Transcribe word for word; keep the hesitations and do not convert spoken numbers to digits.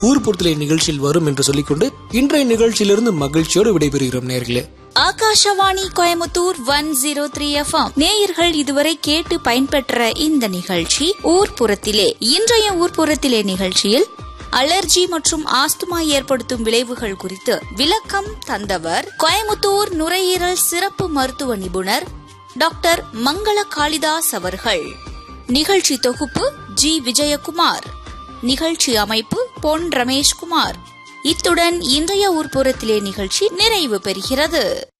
ஊர்புறத்திலே நிகழ்ச்சியில் வரும் என்று சொல்லிக்கொண்டு இன்றைய நிகழ்ச்சியிலிருந்து மகிழ்ச்சியோடு விடைபெறுகிறோம் நேயர்களே. Akashvani Coimbatore one zero three F M நேயர்கள் இதுவரை கேட்டு பயன்பெற்ற இந்த நிகழ்ச்சி ஊர்புறத்திலே. இன்றைய ஊர்புறத்திலே நிகழ்ச்சியில் அலர்ஜி மற்றும் ஆஸ்துமா ஏற்படுத்தும் விளைவுகள் குறித்து விளக்கம் தந்தவர் கோயமுத்தூர் நுரையீரல் சிறப்பு மருத்துவ நிபுணர் டாக்டர் மங்கள காளிதாஸ் அவர்கள். நிகழ்ச்சி தொகுப்பு ஜி விஜயகுமார், நிகழ்ச்சி அமைப்பு பொன் ரமேஷ்குமார். இத்துடன் இன்றைய ஊர்புறத்திலே நிகழ்ச்சி நிறைவு பெறுகிறது.